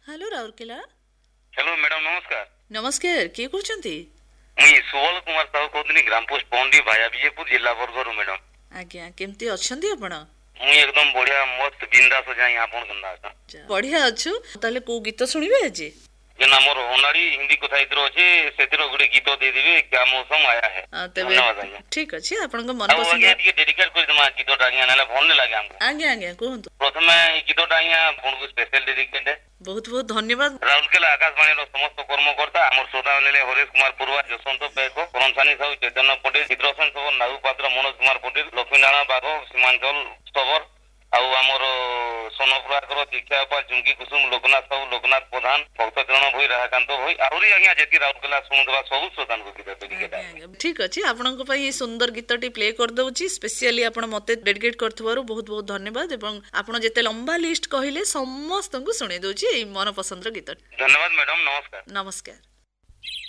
Hello Rourkela. Hello madam नमस्कार। नमस्कार, किए कहते? मुई सुबल कुमार साहू कहते ग्राम पोस्ट पौंडी भाया विजयपुर जिला बरगढ़ मैडम। आज्ञा केमती अच्छंती आपण? मुई एकदम बढ़िया मस्त बिंदास हो जाई आपण केनदा अछा। बढ़िया अच्छु। ताले को गीत सुनिबे आज? जे हमर होनाड़ी हिंदी कथा इतरो अछि सेतिरो गुडे गीत दे देबे क्या मौसम आया है। धन्यवाद आज्ञा। ठीक अछि, आपण को मन पसंद आज्ञा ଟିକେ डेडिकेट कर दमा गीतटा आज्ञा नाले भल नै लागे हमको। आज्ञा आज्ञा कहंतु। प्रथमे गीतटा आज्ञा फोन को स्पेशल डेडिकेट है। बहुत बहुत धन्यवाद। राउरकेला आकाशवाणी रो समस्त कर्मकर्ता हमर श्रोता नेले हरेश कुमार पुरवा जसवंत पेको परमसानी साहू चैतन्य पटेल चित्रसेन सबर नागू पात्र मनोज कुमार पटेल लक्ष्मीनारायण बाघ सीमांचल स्तवर आउ आमर सोनपुराकर दीक्षा उपा चुंकी कुसुम लोकनाथ साहू लोकनाथ प्रधान भक्तचरण भई राधाकांत भई आहुरी आज्ञा जेती राउरकेला सुनुदबा सब श्रोतान को गीत डेडिकेट। ठीक अछि, आपन को पई सुंदर गीतटी प्ले कर दउची। स्पेशली आपन मते डेडिकेट करथबारु बहुत बहुत धन्यवाद। एवं आपन जेते लंबा लिस्ट कहिले समस्त को सुने दउची मन पसंद रो गीत। धन्यवाद मैडम, नमस्कार। नमस्कार।